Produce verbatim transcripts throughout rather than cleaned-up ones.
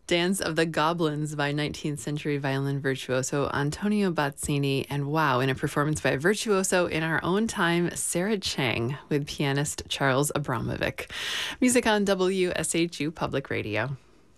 Dance of the Goblins by nineteenth century violin virtuoso Antonio Bazzini, and wow, in a performance by a virtuoso in our own time, Sarah Chang, with pianist Charles Abramovic. Music on W S H U Public Radio.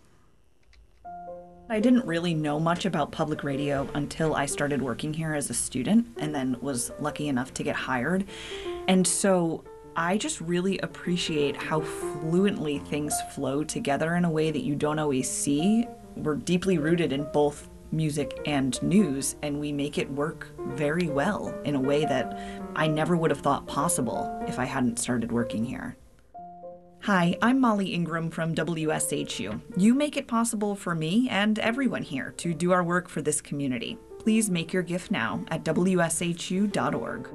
I didn't really know much about public radio until I started working here as a student and then was lucky enough to get hired. And so I just really appreciate how fluently things flow together in a way that you don't always see. We're deeply rooted in both music and news, and we make it work very well in a way that I never would have thought possible if I hadn't started working here. Hi, I'm Molly Ingram from W S H U. You make it possible for me and everyone here to do our work for this community. Please make your gift now at W S H U dot org.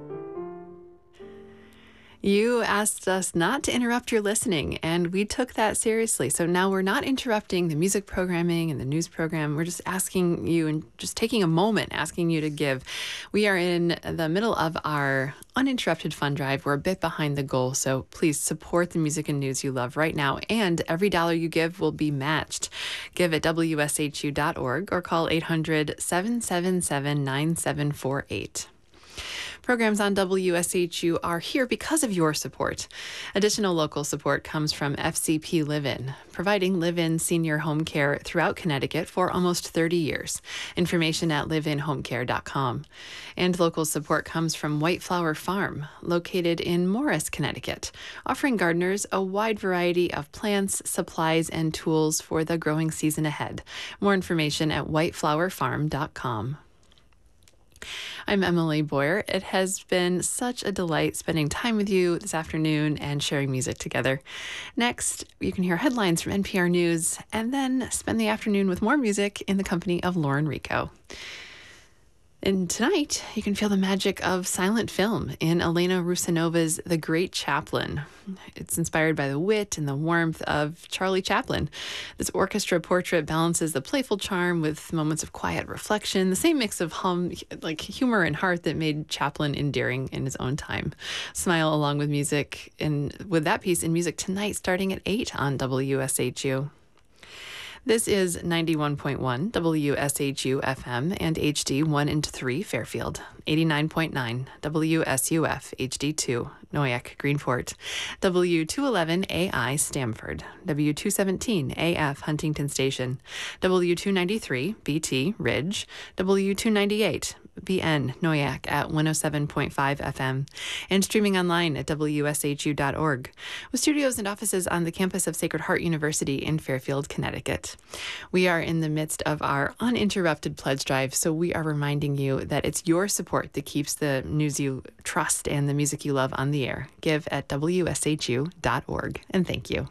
You asked us not to interrupt your listening, and we took that seriously. So now we're not interrupting the music programming and the news program. We're just asking you and just taking a moment, asking you to give. We are in the middle of our uninterrupted fund drive. We're a bit behind the goal, so please support the music and news you love right now, and every dollar you give will be matched. Give at W S H U dot org or call eight hundred, seven seven seven, nine seven four eight. Programs on W S H U are here because of your support. Additional local support comes from F C P Live-In, providing live-in senior home care throughout Connecticut for almost thirty years. Information at live in home care dot com. And local support comes from White Flower Farm, located in Morris, Connecticut, offering gardeners a wide variety of plants, supplies, and tools for the growing season ahead. More information at white flower farm dot com. I'm Emily Boyer. It has been such a delight spending time with you this afternoon and sharing music together. Next, you can hear headlines from N P R News and then spend the afternoon with more music in the company of Lauren Rico. And tonight, you can feel the magic of silent film in Elena Rusinova's The Great Chaplin. It's inspired by the wit and the warmth of Charlie Chaplin. This orchestra portrait balances the playful charm with moments of quiet reflection, the same mix of hum, like humor and heart that made Chaplin endearing in his own time. Smile along with music and with that piece in music tonight, starting at eight on W S H U. This is ninety-one point one W S H U F M and H D one and three Fairfield, eighty-nine point nine W S U F H D two Noyak Greenport, W two eleven A I Stamford, W two seventeen A F Huntington Station, W two ninety-three B T Ridge, W two ninety-eight B N Noyak at one oh seven point five F M, and streaming online at W S H U dot org, with studios and offices on the campus of Sacred Heart University in Fairfield, Connecticut. We are in the midst of our uninterrupted pledge drive, so we are reminding you that it's your support that keeps the news you trust and the music you love on the air. Give at W S H U dot org, and thank you.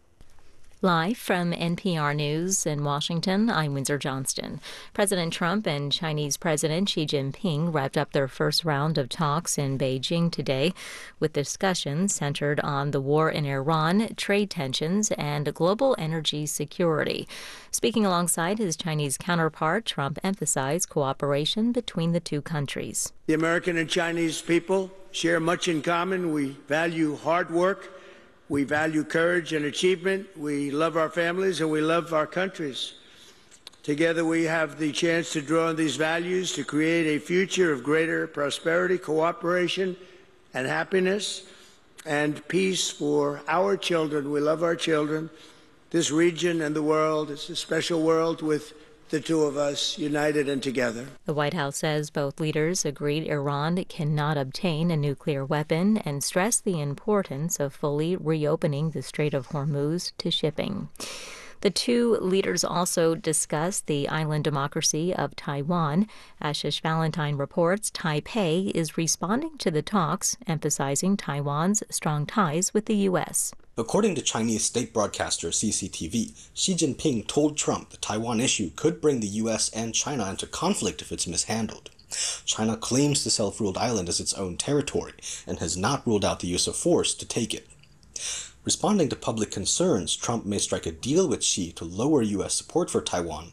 Live from N P R News in Washington, I'm Windsor Johnston. President Trump and Chinese President Xi Jinping wrapped up their first round of talks in Beijing today, with discussions centered on the war in Iran, trade tensions, and global energy security. Speaking alongside his Chinese counterpart, Trump emphasized cooperation between the two countries. The American and Chinese people share much in common. We value hard work. We value courage and achievement. We love our families and we love our countries. Together we have the chance to draw on these values to create a future of greater prosperity, cooperation, and happiness and peace for our children. We love our children, this region and the world. It's a special world with the two of us united and together. The White House says both leaders agreed Iran cannot obtain a nuclear weapon and stressed the importance of fully reopening the Strait of Hormuz to shipping. The two leaders also discussed the island democracy of Taiwan. Ashish Valentine reports Taipei is responding to the talks, emphasizing Taiwan's strong ties with the U S. According to Chinese state broadcaster C C T V, Xi Jinping told Trump the Taiwan issue could bring the U S and China into conflict if it's mishandled. China claims the self-ruled island as its own territory and has not ruled out the use of force to take it. Responding to public concerns, Trump may strike a deal with Xi to lower U S support for Taiwan.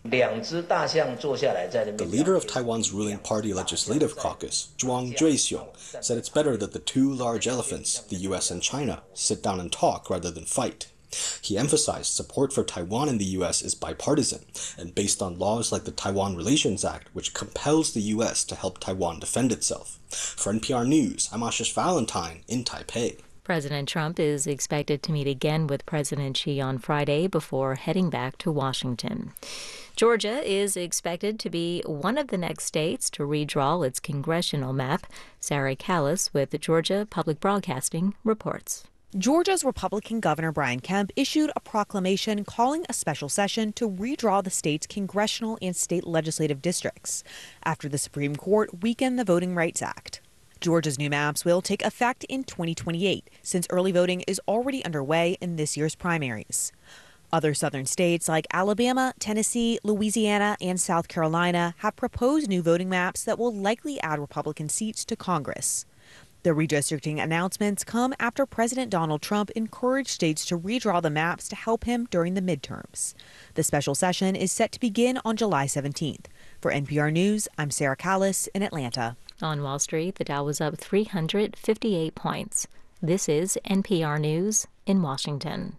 The leader of Taiwan's ruling party legislative caucus, Zhuang Zhuixiong, said it's better that the two large elephants, the U S and China, sit down and talk rather than fight. He emphasized support for Taiwan in the U S is bipartisan and based on laws like the Taiwan Relations Act, which compels the U S to help Taiwan defend itself. For N P R News, I'm Ashish Valentine in Taipei. President Trump is expected to meet again with President Xi on Friday before heading back to Washington. Georgia is expected to be one of the next states to redraw its congressional map. Sarah Callis with Georgia Public Broadcasting reports. Georgia's Republican Governor Brian Kemp issued a proclamation calling a special session to redraw the state's congressional and state legislative districts after the Supreme Court weakened the Voting Rights Act. Georgia's new maps will take effect in twenty twenty-eight, since early voting is already underway in this year's primaries. Other southern states like Alabama, Tennessee, Louisiana, and South Carolina have proposed new voting maps that will likely add Republican seats to Congress. The redistricting announcements come after President Donald Trump encouraged states to redraw the maps to help him during the midterms. The special session is set to begin on July seventeenth. For N P R News, I'm Sarah Callis in Atlanta. On Wall Street, the Dow was up three hundred fifty-eight points. This is N P R News in Washington.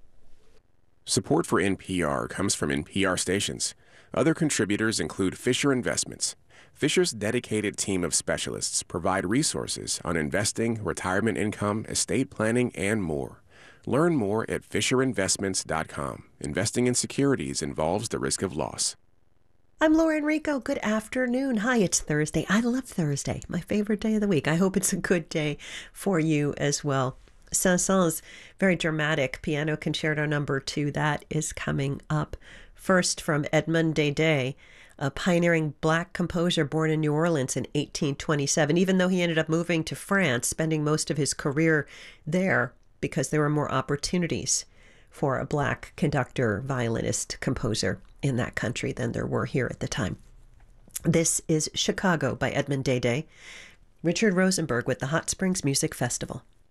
Support for N P R comes from N P R stations. Other contributors include Fisher Investments. Fisher's dedicated team of specialists provide resources on investing, retirement income, estate planning, and more. Learn more at fisher investments dot com. Investing in securities involves the risk of loss. I'm Laura Enrico. Good afternoon. Hi, it's Thursday. I love Thursday, my favorite day of the week. I hope it's a good day for you as well. Saint-Saëns' very dramatic piano concerto number two, that is coming up. First from Edmond Dede, a pioneering black composer born in New Orleans in eighteen twenty-seven, even though he ended up moving to France, spending most of his career there because there were more opportunities for a black conductor, violinist, composer in that country than there were here at the time. This is Chicago by Edmond Dede. Richard Rosenberg with the Hot Springs Music Festival.